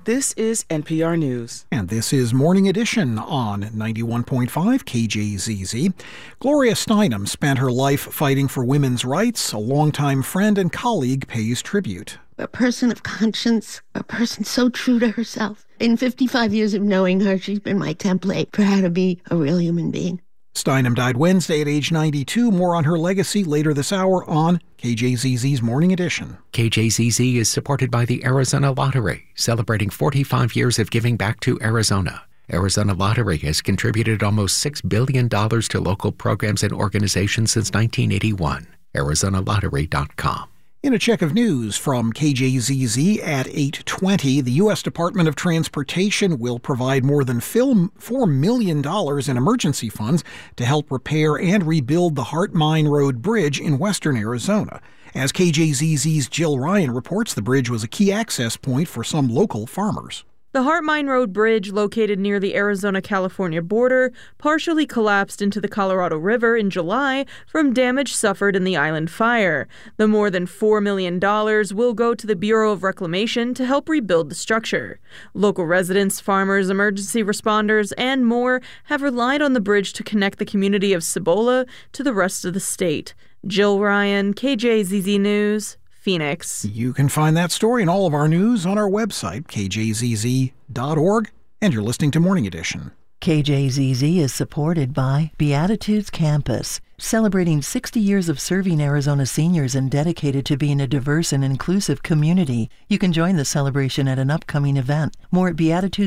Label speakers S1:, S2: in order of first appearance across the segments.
S1: This is NPR News.
S2: And this is Morning Edition on 91.5 KJZZ. Gloria Steinem spent her life fighting for women's rights. A longtime friend and colleague pays tribute.
S3: A person of conscience, a person so true to herself. In 55 years of knowing her, she's been my template for how to be a real human being.
S2: Steinem died Wednesday at age 92. More on her legacy later this hour on KJZZ's Morning Edition.
S4: KJZZ is supported by the Arizona Lottery, celebrating 45 years of giving back to Arizona. Arizona Lottery has contributed almost $6 billion to local programs and organizations since 1981. ArizonaLottery.com.
S2: In a check of news from KJZZ at 8:20, the U.S. Department of Transportation will provide more than $4 million in emergency funds to help repair and rebuild the Hart Mine Road Bridge in western Arizona. As KJZZ's Jill Ryan reports, the bridge was a key access point for some local farmers.
S5: The Hart Mine Road Bridge, located near the Arizona-California border, partially collapsed into the Colorado River in July from damage suffered in the island fire. The more than $4 million will go to the Bureau of Reclamation to help rebuild the structure. Local residents, farmers, emergency responders, and more have relied on the bridge to connect the community of Cibola to the rest of the state. Jill Ryan, KJZZ News, Phoenix.
S2: You can find that story and all of our news on our website, kjzz.org, and you're listening to Morning Edition.
S6: KJZZ is supported by Beatitudes Campus, celebrating 60 years of serving Arizona seniors and dedicated to being a diverse and inclusive community. You can join the celebration at an upcoming event. More at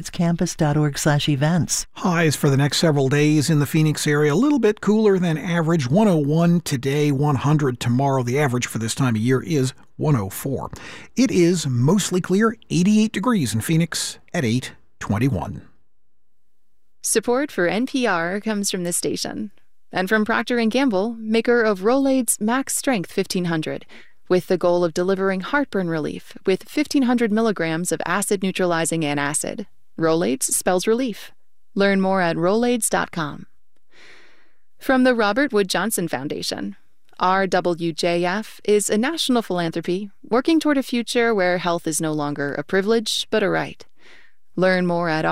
S6: beatitudescampus.org/events.
S2: Highs for the next several days in the Phoenix area, a little bit cooler than average. 101 today, 100 tomorrow. The average for this time of year is 104. It is mostly clear, 88 degrees in Phoenix at 8:21.
S7: Support for NPR comes from this station and from Procter & Gamble, maker of Rolaids Max Strength 1500, with the goal of delivering heartburn relief with 1,500 milligrams of acid-neutralizing antacid. Rolaids spells relief. Learn more at Rolaids.com. From the Robert Wood Johnson Foundation, RWJF is a national philanthropy working toward a future where health is no longer a privilege but a right. Learn more at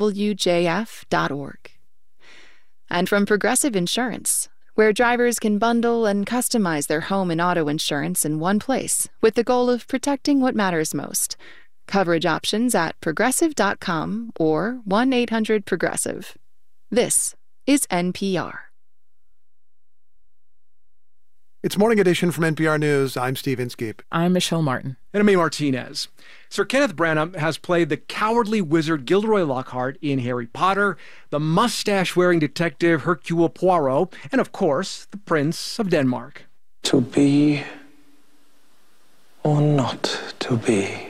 S7: rwjf.org. And from Progressive Insurance, where drivers can bundle and customize their home and auto insurance in one place with the goal of protecting what matters most. Coverage options at progressive.com or 1-800-PROGRESSIVE. This is NPR.
S8: It's Morning Edition from NPR News. I'm Steve Inskeep.
S1: I'm Michelle Martin.
S9: And I'm Mae Martinez. Sir Kenneth Branagh has played the cowardly wizard Gilderoy Lockhart in Harry Potter, the mustache-wearing detective Hercule Poirot, and of course, the Prince of Denmark.
S10: To be or not to be?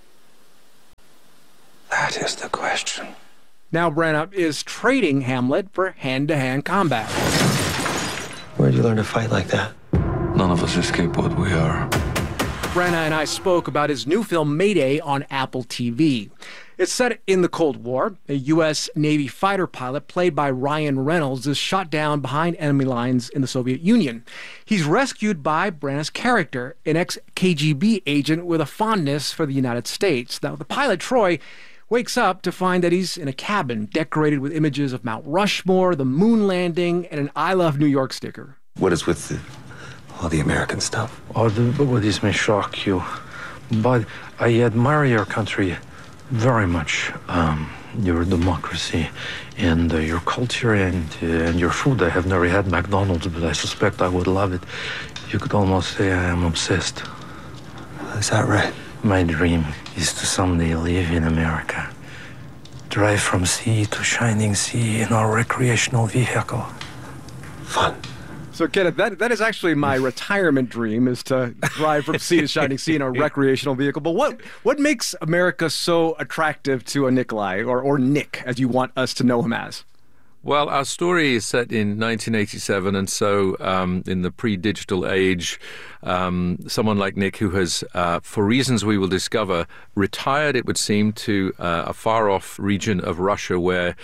S10: That is the question.
S9: Now Branagh is trading Hamlet for hand-to-hand combat.
S10: Where'd you learn to fight like that?
S11: None of us escape what we are.
S9: Branagh and I spoke about his new film Mayday on Apple TV. It's set in the Cold War. A U.S. Navy fighter pilot played by Ryan Reynolds is shot down behind enemy lines in the Soviet Union. He's rescued by Branagh's character, an ex-KGB agent with a fondness for the United States. Now, the pilot, Troy, wakes up to find that he's in a cabin decorated with images of Mount Rushmore, the moon landing, and an I Love New York sticker.
S10: What is with all the American stuff?
S12: Oh, this may shock you, but I admire your country very much. Your democracy and your culture and your food. I have never had McDonald's, but I suspect I would love it. You could almost say I am obsessed.
S10: Is that right?
S12: My dream is to someday live in America. Drive from sea to shining sea in our recreational vehicle.
S10: Fun.
S9: So, Kenneth, that is actually my retirement dream, is to drive from sea to shining sea in a recreational vehicle. But what makes America so attractive to a Nikolai, or Nick, as you want us to know him as?
S11: Well, our story is set in 1987, and so in the pre-digital age, someone like Nick, who has, for reasons we will discover, retired, it would seem, to a far-off region of Russia where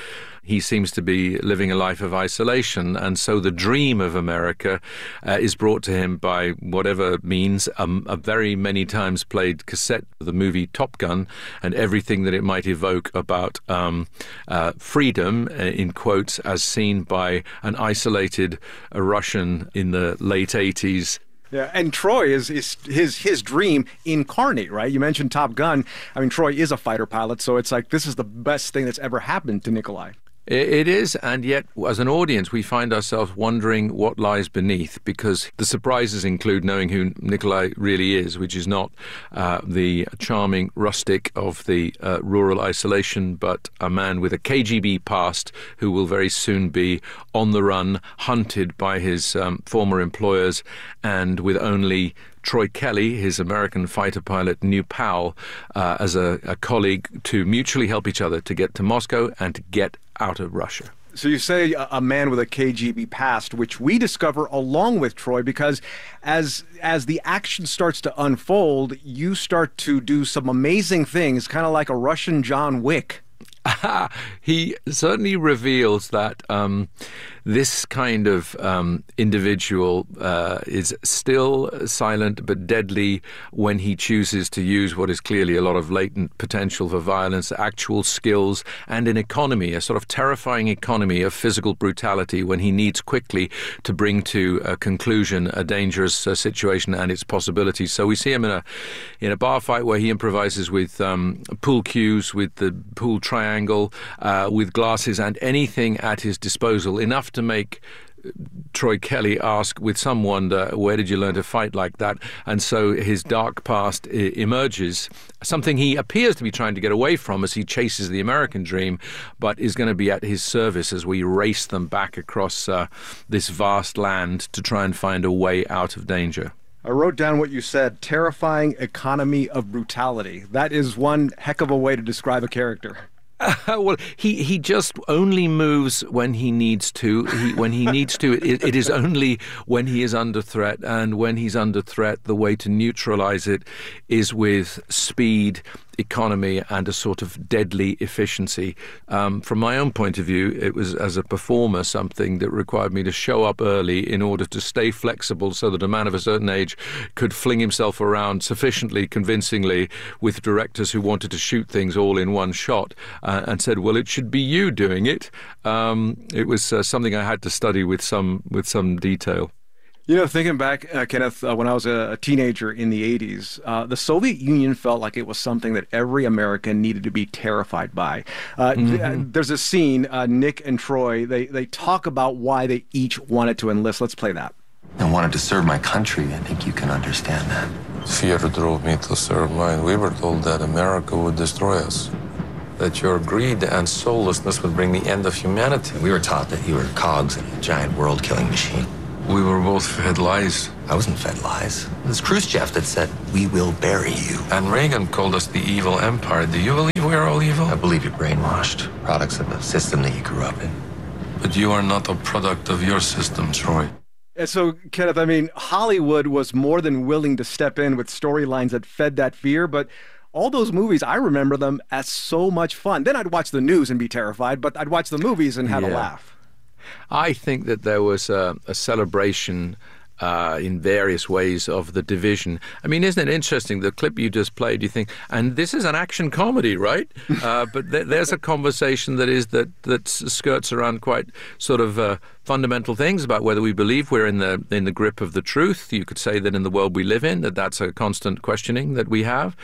S11: he seems to be living a life of isolation. And so the dream of America is brought to him by whatever means, a very many times played cassette of the movie Top Gun and everything that it might evoke about freedom, in quotes, as seen by an isolated Russian in the late 80s.
S8: Yeah, and Troy is his dream incarnate, right? You mentioned Top Gun. I mean, Troy is a fighter pilot, so it's like this is the best thing that's ever happened to Nikolai.
S11: It is, and yet, as an audience, we find ourselves wondering what lies beneath, because the surprises include knowing who Nikolai really is, which is not the charming rustic of the rural isolation, but a man with a KGB past who will very soon be on the run, hunted by his former employers, and with only Troy Kelly, his American fighter pilot, new pal, as a colleague to mutually help each other to get to Moscow and to get out of Russia.
S8: So you say a man with a KGB past, which we discover along with Troy, because as the action starts to unfold, you start to do some amazing things, kind of like a Russian John Wick.
S11: He certainly reveals that this kind of individual is still silent but deadly when he chooses to use what is clearly a lot of latent potential for violence, actual skills, and an economy, a sort of terrifying economy of physical brutality when he needs quickly to bring to a conclusion a dangerous situation and its possibilities. So we see him in a bar fight where he improvises with pool cues, with the pool triangle, with glasses and anything at his disposal, enough to make Troy Kelly ask with some wonder, where did you learn to fight like that? And so his dark past emerges, something he appears to be trying to get away from as he chases the American dream, but is going to be at his service as we race them back across this vast land to try and find a way out of danger.
S8: I wrote down what you said, terrifying economy of brutality. That is one heck of a way to describe a character.
S11: Well, he just only moves when he needs to. When he needs to, it is only when he is under threat. And when he's under threat, the way to neutralize it is with speed, economy, and a sort of deadly efficiency. From my own point of view, it was, as a performer, something that required me to show up early in order to stay flexible so that a man of a certain age could fling himself around sufficiently convincingly with directors who wanted to shoot things all in one shot and said, well, it should be you doing it. It was something I had to study with some detail.
S8: You know, thinking back, Kenneth, when I was a teenager in the 80s, the Soviet Union felt like it was something that every American needed to be terrified by. There's a scene, Nick and Troy, they talk about why they each wanted to enlist. Let's play that.
S10: I wanted to serve my country. I think you can understand that.
S13: Fear drove me to serve mine. We were told that America would destroy us, that your greed and soullessness would bring the end of humanity.
S10: We were taught that you were cogs in a giant world-killing machine.
S13: We were both fed lies.
S10: I wasn't fed lies. It was Khrushchev that said, we will bury you.
S13: And Reagan called us the evil empire. Do you believe we're all evil?
S10: I believe you're brainwashed. Products of the system that you grew up in.
S13: But you are not a product of your system, Troy.
S8: And so, Kenneth, I mean, Hollywood was more than willing to step in with storylines that fed that fear, but all those movies, I remember them as so much fun. Then I'd watch the news and be terrified, but I'd watch the movies and have a laugh.
S11: I think that there was a celebration in various ways of the division. I mean, isn't it interesting, the clip you just played, you think, and this is an action comedy, right? But there's a conversation that skirts around quite sort of fundamental things about whether we believe we're in the grip of the truth. You could say that in the world we live in, that's a constant questioning that we have.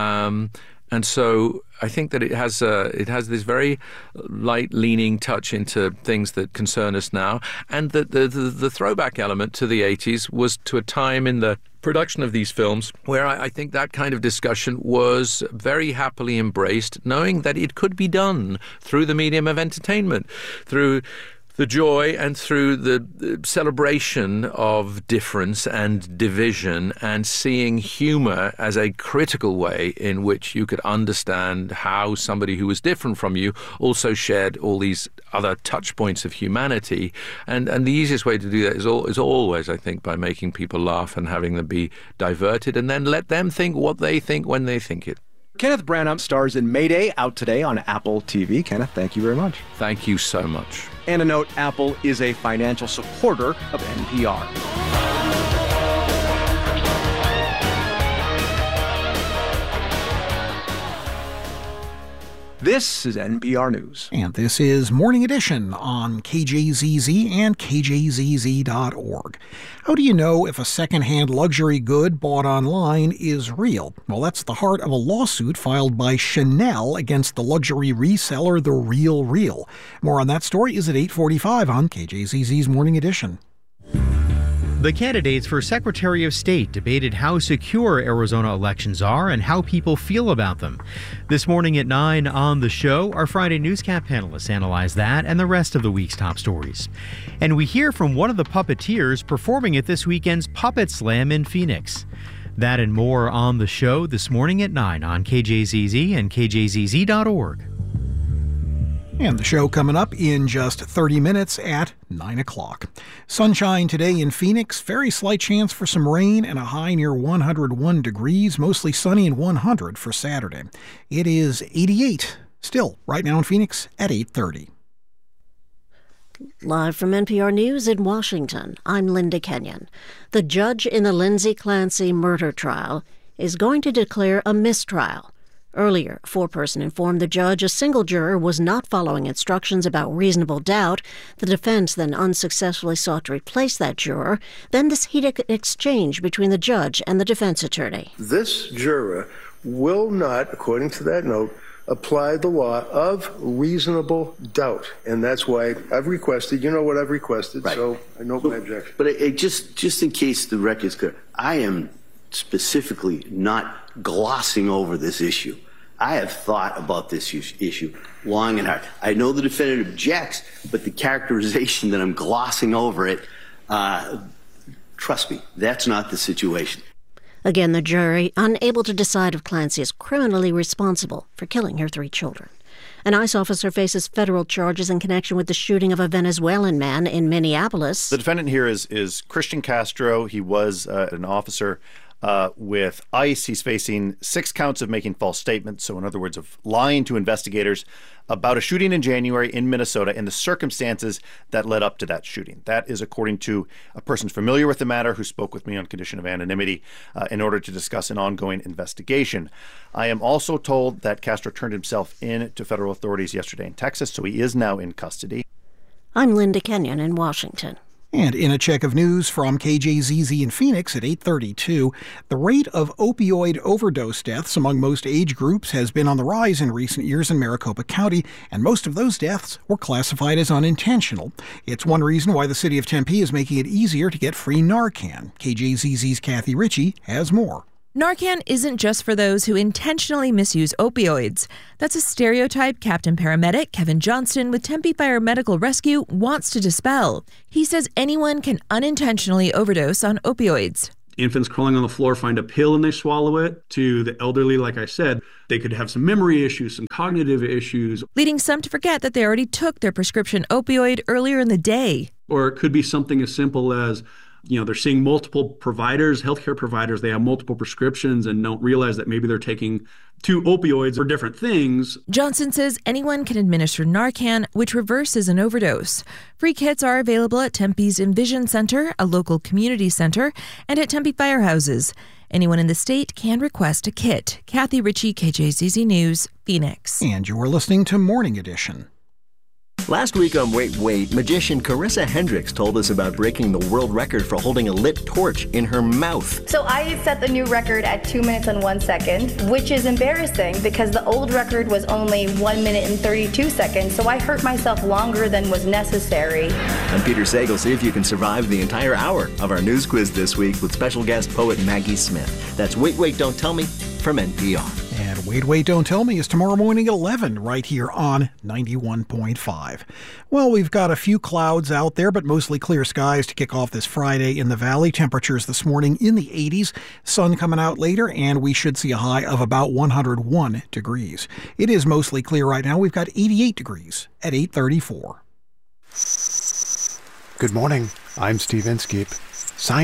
S11: And so I think that it has this very light-leaning touch into things that concern us now. And the throwback element to the 80s was to a time in the production of these films where I think that kind of discussion was very happily embraced, knowing that it could be done through the medium of entertainment, through the joy and through the celebration of difference and division, and seeing humor as a critical way in which you could understand how somebody who was different from you also shared all these other touch points of humanity. And the easiest way to do that is always, I think, by making people laugh and having them be diverted, and then let them think what they think when they think it.
S8: Kenneth Branagh stars in Mayday, out today on Apple TV. Kenneth, thank you very much.
S11: Thank you so much.
S8: And a note, Apple is a financial supporter of NPR. This is NPR News.
S2: And this is Morning Edition on KJZZ and KJZZ.org. How do you know if a secondhand luxury good bought online is real? Well, that's the heart of a lawsuit filed by Chanel against the luxury reseller The Real Real. More on that story is at 8:45 on KJZZ's Morning Edition.
S14: The candidates for Secretary of State debated how secure Arizona elections are and how people feel about them. This morning at 9 on the show, our Friday Newscap panelists analyze that and the rest of the week's top stories. And we hear from one of the puppeteers performing at this weekend's Puppet Slam in Phoenix. That and more on the show this morning at 9 on KJZZ and KJZZ.org.
S2: And the show coming up in just 30 minutes at 9 o'clock. Sunshine today in Phoenix. Very slight chance for some rain and a high near 101 degrees. Mostly sunny and 100 for Saturday. It is 88 still right now in Phoenix at 8:30.
S15: Live from NPR News in Washington, I'm Linda Kenyon. The judge in the Lindsay Clancy murder trial is going to declare a mistrial. Earlier, a foreperson informed the judge a single juror was not following instructions about reasonable doubt. The defense then unsuccessfully sought to replace that juror. Then this heated exchange between the judge and the defense attorney.
S16: This juror will not, according to that note, apply the law of reasonable doubt. And that's why I've requested, you know what I've requested, right. So I know my objection.
S17: But just in case the record is clear, I am specifically not glossing over this issue. I have thought about this issue long and hard. I know the defendant objects, but the characterization that I'm glossing over it, trust me, that's not the situation.
S15: Again, the jury unable to decide if Clancy is criminally responsible for killing her 3 children. An ICE officer faces federal charges in connection with the shooting of a Venezuelan man in Minneapolis.
S18: The defendant here is Christian Castro. He was an officer with ICE. He's facing 6 counts of making false statements. So in other words, of lying to investigators about a shooting in January in Minnesota and the circumstances that led up to that shooting. That is according to a person familiar with the matter who spoke with me on condition of anonymity in order to discuss an ongoing investigation. I am also told that Castro turned himself in to federal authorities yesterday in Texas, so he is now in custody.
S15: I'm Linda Kenyon in Washington.
S2: And in a check of news from KJZZ in Phoenix at 8:32, the rate of opioid overdose deaths among most age groups has been on the rise in recent years in Maricopa County, and most of those deaths were classified as unintentional. It's one reason why the city of Tempe is making it easier to get free Narcan. KJZZ's Kathy Ritchie has more.
S19: Narcan isn't just for those who intentionally misuse opioids. That's a stereotype Captain Paramedic Kevin Johnston with Tempe Fire Medical Rescue wants to dispel. He says anyone can unintentionally overdose on opioids.
S20: Infants crawling on the floor find a pill and they swallow it. To the elderly, like I said, they could have some memory issues, some cognitive issues.
S19: Leading some to forget that they already took their prescription opioid earlier in the day.
S20: Or it could be something as simple as, they're seeing multiple providers, healthcare providers, they have multiple prescriptions and don't realize that maybe they're taking 2 opioids for different things.
S19: Johnson says anyone can administer Narcan, which reverses an overdose. Free kits are available at Tempe's Envision Center, a local community center, and at Tempe firehouses. Anyone in the state can request a kit. Kathy Ritchie, KJZZ News, Phoenix.
S2: And you're listening to Morning Edition.
S21: Last week on Wait, Wait, magician Carissa Hendricks told us about breaking the world record for holding a lit torch in her mouth.
S22: So I set the new record at 2 minutes and 1 second, which is embarrassing because the old record was only 1 minute and 32 seconds, so I hurt myself longer than was necessary.
S21: I'm Peter Sagal. See if you can survive the entire hour of our news quiz this week with special guest poet Maggie Smith. That's Wait, Wait, Don't Tell Me from NPR.
S2: And Wait, Wait, Don't Tell Me is tomorrow morning at 11 right here on 91.5. Well, we've got a few clouds out there, but mostly clear skies to kick off this Friday in the valley. Temperatures this morning in the 80s, sun coming out later, and we should see a high of about 101 degrees. It is mostly clear right now. We've got 88 degrees at 8:34.
S23: Good morning. I'm Steve Inskeep.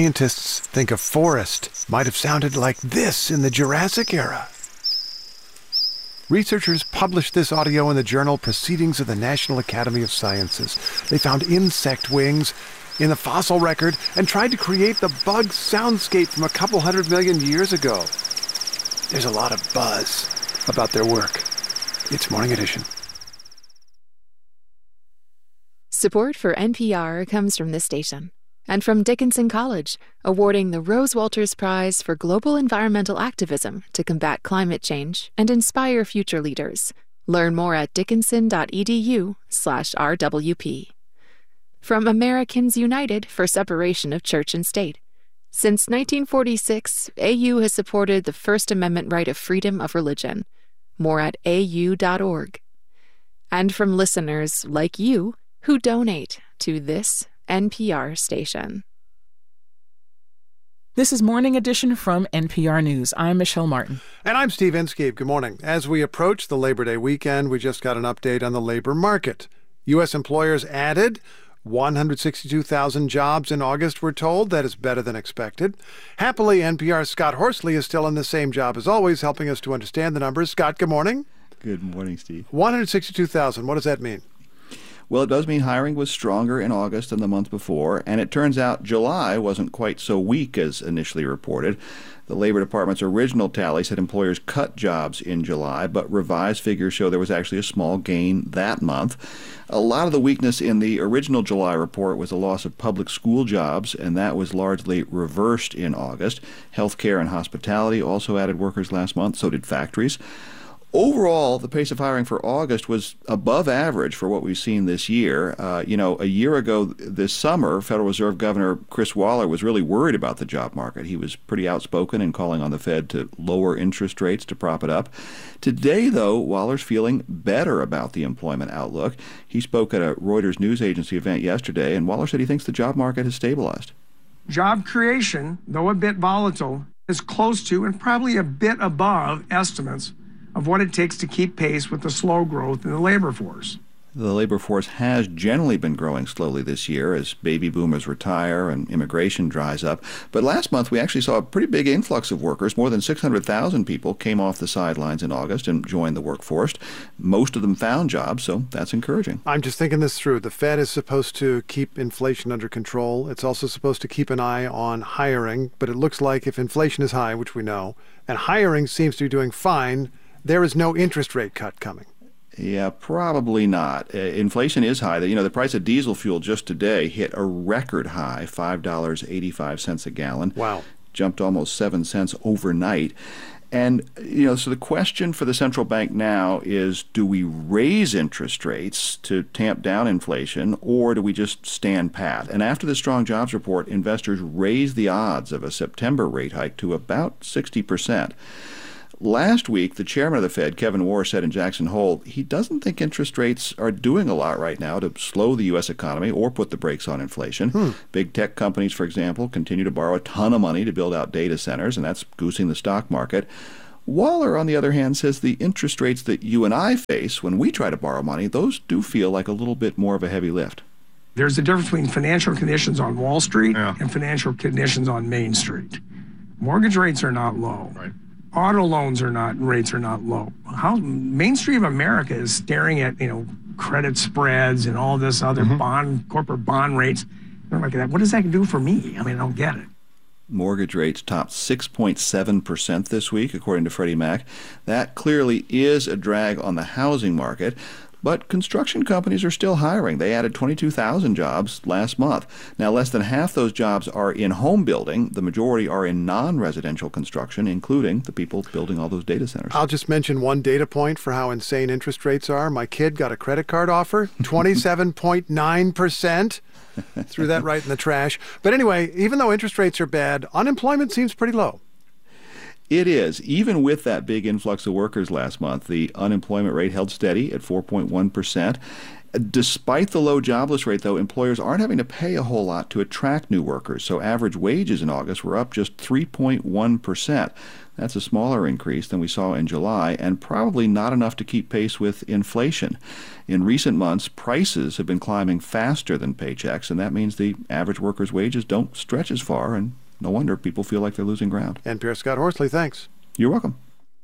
S23: Scientists think a forest might have sounded like this in the Jurassic era. Researchers published this audio in the journal Proceedings of the National Academy of Sciences. They found insect wings in the fossil record and tried to create the bug soundscape from a couple 100 million years ago. There's a lot of buzz about their work. It's Morning Edition.
S7: Support for NPR comes from this station and from Dickinson College, awarding the Rose Walters Prize for Global Environmental Activism to combat climate change and inspire future leaders. Learn more at dickinson.edu/RWP. From Americans United for Separation of Church and State. Since 1946, AU has supported the First Amendment right of freedom of religion. More at au.org. And from listeners like you who donate to this NPR station.
S1: This is Morning Edition from NPR News. I'm Michelle Martin.
S23: And I'm Steve Inskeep. Good morning. As we approach the Labor Day weekend, we just got an update on the labor market. U.S. employers added 162,000 jobs in August, we're told. That is better than expected. Happily, NPR's Scott Horsley is still in the same job as always, helping us to understand the numbers. Scott, good morning.
S3: Good morning, Steve.
S23: 162,000. What does that mean?
S3: Well, it does mean hiring was stronger in August than the month before, and it turns out July wasn't quite so weak as initially reported. The Labor Department's original tally said employers cut jobs in July, but revised figures show there was actually a small gain that month. A lot of the weakness in the original July report was the loss of public school jobs, and that was largely reversed in August. Healthcare and hospitality also added workers last month, so did factories. Overall, the pace of hiring for August was above average for what we've seen this year. A year ago this summer, Federal Reserve Governor Chris Waller was really worried about the job market. He was pretty outspoken in calling on the Fed to lower interest rates to prop it up. Today, though, Waller's feeling better about the employment outlook. He spoke at a Reuters news agency event yesterday, and Waller said he thinks the job market has stabilized.
S4: Job creation, though a bit volatile, is close to and probably a bit above estimates of what it takes to keep pace with the slow growth in the labor force.
S3: The labor force has generally been growing slowly this year as baby boomers retire and immigration dries up. But last month, we actually saw a pretty big influx of workers. More than 600,000 people came off the sidelines in August and joined the workforce. Most of them found jobs, so that's encouraging.
S23: I'm just thinking this through. The Fed is supposed to keep inflation under control. It's also supposed to keep an eye on hiring. But it looks like if inflation is high, which we know, and hiring seems to be doing fine, there is no interest rate cut coming.
S3: Yeah, probably not. Inflation is high. The price of diesel fuel just today hit a record high, $5.85 a gallon.
S23: Wow.
S3: Jumped almost 7 cents overnight. And, so the question for the central bank now is, do we raise interest rates to tamp down inflation, or do we just stand pat? And after the strong jobs report, investors raised the odds of a September rate hike to about 60%. Last week, the chairman of the Fed, Kevin Warsh, said in Jackson Hole he doesn't think interest rates are doing a lot right now to slow the U.S. economy or put the brakes on inflation. Big tech companies, for example, continue to borrow a ton of money to build out data centers, and that's goosing the stock market. Waller, on the other hand, says the interest rates that you and I face when we try to borrow money, those do feel like a little bit more of a heavy lift.
S4: There's a difference between financial conditions on Wall Street and financial conditions on Main Street. Mortgage rates are not low. Right. Auto loans rates are not low. Main Street of America is staring at, credit spreads and all this other corporate bond rates. They're like, what does that do for me? I don't get it.
S3: Mortgage rates topped 6.7% this week, according to Freddie Mac. That clearly is a drag on the housing market. But construction companies are still hiring. They added 22,000 jobs last month. Now, less than half those jobs are in home building. The majority are in non-residential construction, including the people building all those data centers.
S23: I'll just mention one data point for how insane interest rates are. My kid got a credit card offer, 27.9%. Threw that right in the trash. But anyway, even though interest rates are bad, unemployment seems pretty low.
S3: It is. Even with that big influx of workers last month, the unemployment rate held steady at 4.1%. Despite the low jobless rate, though, employers aren't having to pay a whole lot to attract new workers. So average wages in August were up just 3.1%. That's a smaller increase than we saw in July, and probably not enough to keep pace with inflation. In recent months, prices have been climbing faster than paychecks, and that means the average worker's wages don't stretch as far, and no wonder people feel like they're losing ground.
S23: NPR Scott Horsley, thanks.
S3: You're welcome.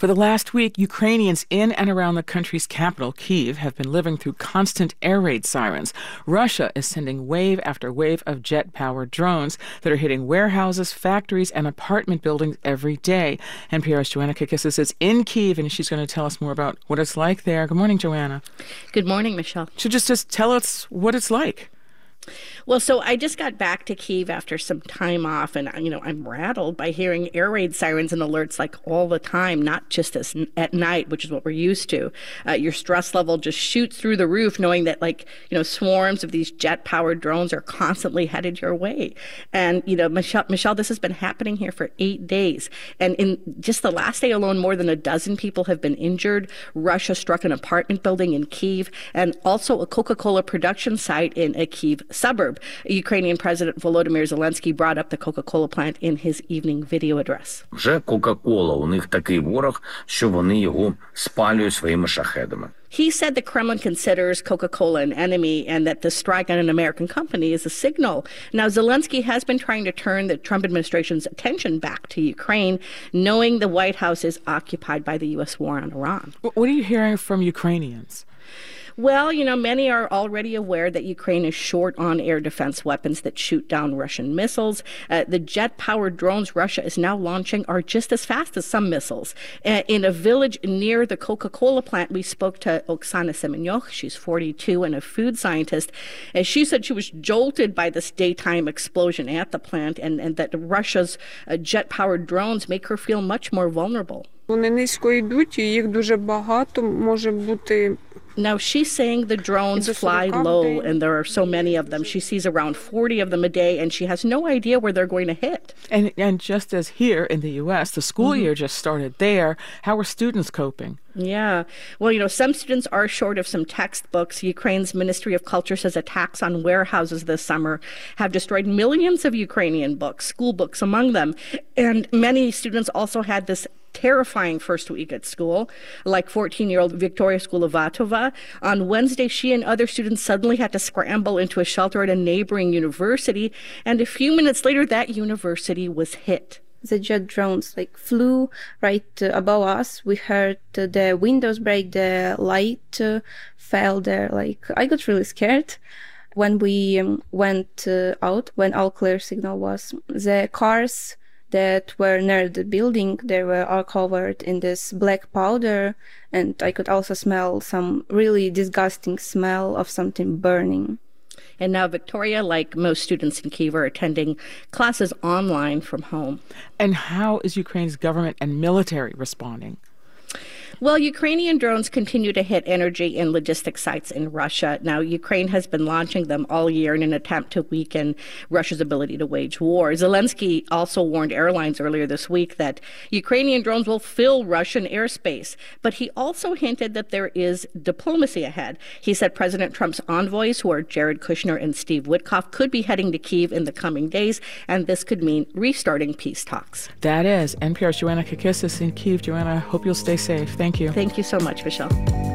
S1: For the last week, Ukrainians in and around the country's capital, Kyiv, have been living through constant air raid sirens. Russia is sending wave after wave of jet-powered drones that are hitting warehouses, factories, and apartment buildings every day. NPR's Joanna Kakissis is in Kyiv, and she's going to tell us more about what it's like there. Good morning, Joanna.
S5: Good morning, Michelle.
S1: So just tell us what it's like.
S5: Well, so I just got back to Kyiv after some time off, and, I'm rattled by hearing air raid sirens and alerts like all the time, not just at night, which is what we're used to. Your stress level just shoots through the roof knowing that, swarms of these jet-powered drones are constantly headed your way. And, Michelle, this has been happening here for 8 days. And in just the last day alone, more than a dozen people have been injured. Russia struck an apartment building in Kyiv and also a Coca-Cola production site in a Kyiv suburb. Ukrainian President Volodymyr Zelensky brought up the Coca-Cola plant in his evening video address.
S6: Вже Coca-Cola, у них такий ворог, що вони його спалюють своїми шахедами.
S5: He said the Kremlin considers Coca-Cola an enemy and that the strike on an American company is a signal. Now, Zelensky has been trying to turn the Trump administration's attention back to Ukraine, knowing the White House is occupied by the U.S. war on Iran.
S1: What are you hearing from Ukrainians?
S5: Well, many are already aware that Ukraine is short on air defense weapons that shoot down Russian missiles. The jet-powered drones Russia is now launching are just as fast as some missiles. In a village near the Coca-Cola plant, we spoke to Oksana Semenyuk. She's 42 and a food scientist. And she said she was jolted by this daytime explosion at the plant and that Russia's jet-powered drones make her feel much more vulnerable.
S12: Вони низько йдуть, і їх дуже багато, може бути.
S5: Now, she's saying the drones fly low and there are so many of them. She sees around 40 of them a day and she has no idea where they're going to hit.
S1: And just as here in the U.S., the school year just started there. How are students coping?
S5: Yeah. Well, some students are short of some textbooks. Ukraine's Ministry of Culture says attacks on warehouses this summer have destroyed millions of Ukrainian books, school books among them. And many students also had this terrifying first week at school, like 14-year-old Victoria Skulavatova. On Wednesday, she and other students suddenly had to scramble into a shelter at a neighboring university, and a few minutes later, that university was hit.
S12: The jet drones flew right above us. We heard the windows break, the light fell there. I got really scared. When we went out, when all clear signal was, the cars that were near the building, they were all covered in this black powder, and I could also smell some really disgusting smell of something burning.
S5: And now Victoria, like most students in Kyiv, are attending classes online from home.
S1: And how is Ukraine's government and military responding?
S5: Well, Ukrainian drones continue to hit energy and logistics sites in Russia. Now, Ukraine has been launching them all year in an attempt to weaken Russia's ability to wage war. Zelensky also warned airlines earlier this week that Ukrainian drones will fill Russian airspace. But he also hinted that there is diplomacy ahead. He said President Trump's envoys, who are Jared Kushner and Steve Witkoff, could be heading to Kyiv in the coming days, and this could mean restarting peace talks.
S1: That is NPR's Joanna Kakissis in Kyiv. Joanna, I hope you'll stay safe. Thank you.
S5: Thank you so much, Michelle.